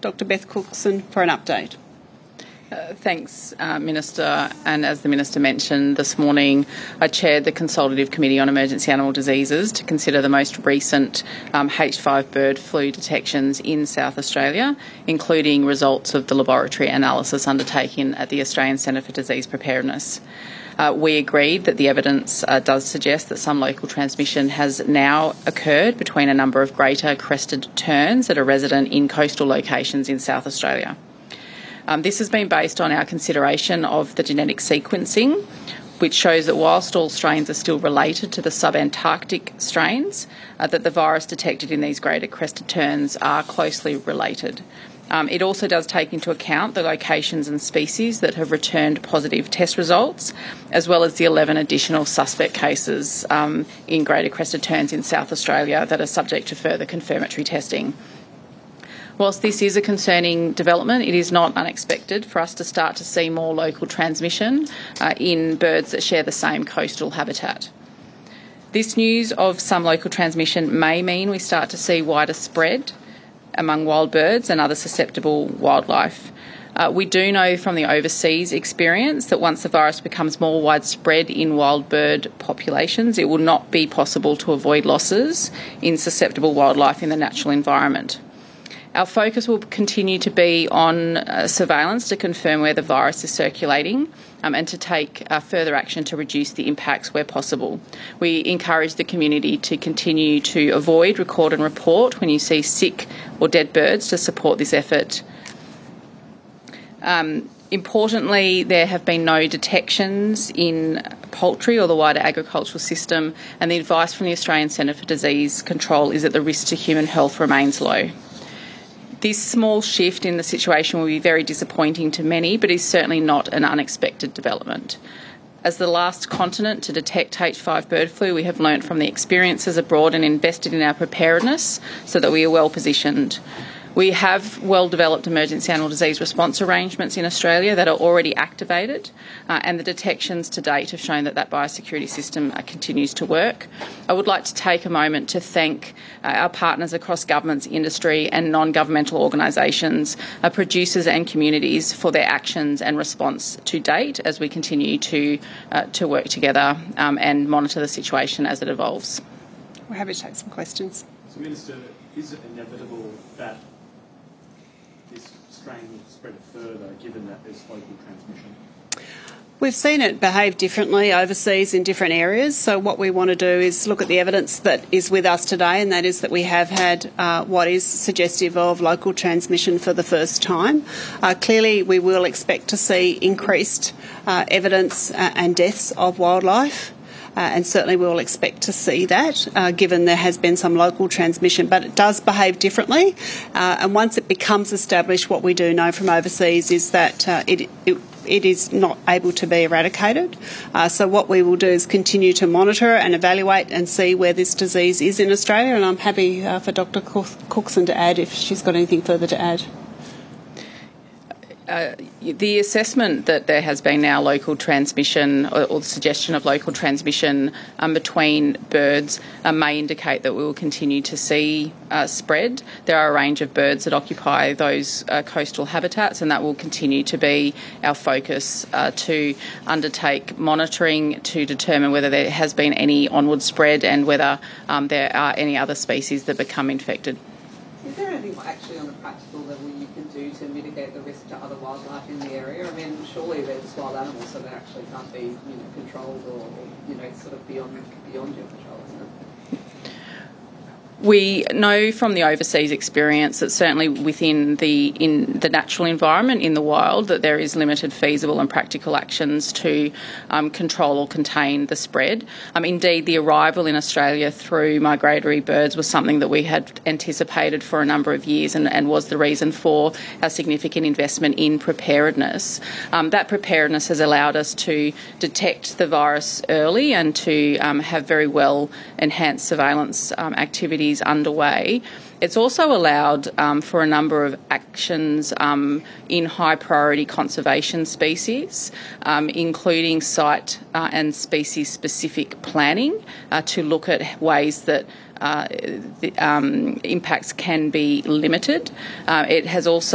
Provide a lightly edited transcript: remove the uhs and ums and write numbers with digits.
Dr Beth Cookson, for an update. Thanks, Minister. And as the Minister mentioned this morning, I chaired the Consultative Committee on Emergency Animal Diseases to consider the most recent H5 bird flu detections in South Australia, including results of the laboratory analysis undertaken at the Australian Centre for Disease Preparedness. We agreed that the evidence does suggest that some local transmission has now occurred between a number of greater crested terns that are resident in coastal locations in South Australia. This has been based on our consideration of the genetic sequencing, which shows that whilst all strains are still related to the subantarctic strains, that the virus detected in these greater crested terns are closely related. It also does take into account the locations and species that have returned positive test results, as well as the 11 additional suspect cases in greater crested terns in South Australia that are subject to further confirmatory testing. Whilst this is a concerning development, it is not unexpected for us to start to see more local transmission in birds that share the same coastal habitat. This news of some local transmission may mean we start to see wider spread among wild birds and other susceptible wildlife. We do know from the overseas experience that once the virus becomes more widespread in wild bird populations, it will not be possible to avoid losses in susceptible wildlife in the natural environment. Our focus will continue to be on surveillance to confirm where the virus is circulating and to take further action to reduce the impacts where possible. We encourage the community to continue to avoid, record and report when you see sick or dead birds to support this effort. Importantly, there have been no detections in poultry or the wider agricultural system, and the advice from the Australian Centre for Disease Control is that the risk to human health remains low. This small shift in the situation will be very disappointing to many, but is certainly not an unexpected development. As the last continent to detect H5 bird flu, we have learnt from the experiences abroad and invested in our preparedness so that we are well positioned. We have well-developed emergency animal disease response arrangements in Australia that are already activated, and the detections to date have shown that biosecurity system continues to work. I would like to take a moment to thank our partners across governments, industry and non-governmental organisations, producers and communities for their actions and response to date as we continue to work together and monitor the situation as it evolves. We're happy to take some questions. So, Minister, is it inevitable that this strain will spread further given that there's local transmission? We've seen it behave differently overseas in different areas, so what we want to do is look at the evidence that is with us today, and that is that we have had what is suggestive of local transmission for the first time. Clearly, we will expect to see increased evidence and deaths of wildlife. And certainly we will expect to see that, given there has been some local transmission. But it does behave differently, and once it becomes established, what we do know from overseas is that it is not able to be eradicated. So what we will do is continue to monitor and evaluate and see where this disease is in Australia, and I'm happy for Dr Cookson to add if she's got anything further to add. The assessment that there has been now local transmission or the suggestion of local transmission between birds may indicate that we will continue to see spread. There are a range of birds that occupy those coastal habitats, and that will continue to be our focus to undertake monitoring to determine whether there has been any onward spread and whether there are any other species that become infected. Is there anything actually on a practical level you can do to mitigate the risk to other wildlife in the area? I mean, surely they're just wild animals, so they actually can't be, controlled or sort of beyond your control, isn't it? We know from the overseas experience that certainly in the natural environment, in the wild, that there is limited feasible and practical actions to control or contain the spread. Indeed, the arrival in Australia through migratory birds was something that we had anticipated for a number of years and was the reason for our significant investment in preparedness. That preparedness has allowed us to detect the virus early and to have very well enhanced surveillance activities underway. It's also allowed for a number of actions in high priority conservation species, including site and species specific planning to look at ways that the impacts can be limited. It has also